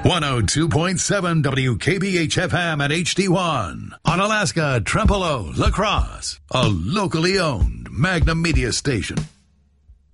102.7 WKBH-FM at HD1. On Alaska, Trempealeau, La Crosse. A locally owned Magnum Media station.